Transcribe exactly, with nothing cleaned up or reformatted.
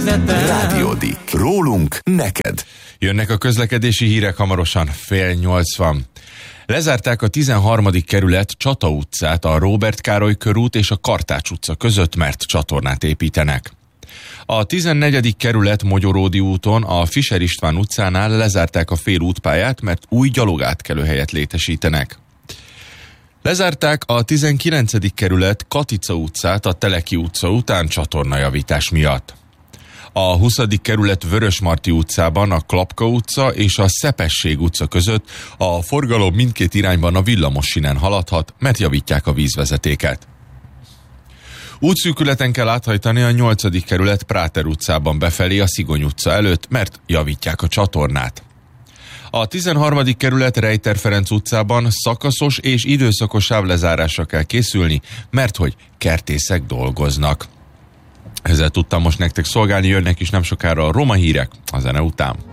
vezetem. Rádiódik. Rólunk neked. Jönnek a közlekedési hírek hamarosan, fél nyolc van. Lezárták a tizenharmadik kerület Csata utcát, a Róbert Károly körút és a Kartács utca között, mert csatornát építenek. A tizennegyedik kerület Mogyoródi úton, a Fischer István utcánál lezárták a fél útpályát, mert új gyalogátkelőhelyet létesítenek. Lezárták a tizenkilencedik kerület Katica utcát a Teleki utca után csatornajavítás miatt. A huszadik kerület Vörösmarty utcában a Klapka utca és a Szepesség utca között a forgalom mindkét irányban a villamossinen haladhat, mert javítják a vízvezetéket. Útszűkületen kell áthajtani a nyolcadik kerület Práter utcában befelé a Szigony utca előtt, mert javítják a csatornát. A tizenharmadik kerület Rejter Ferenc utcában szakaszos és időszakos sávlezárásra kell készülni, mert hogy kertészek dolgoznak. Ezzel tudtam most nektek szolgálni, jönnek is nem sokára a roma hírek a zene után.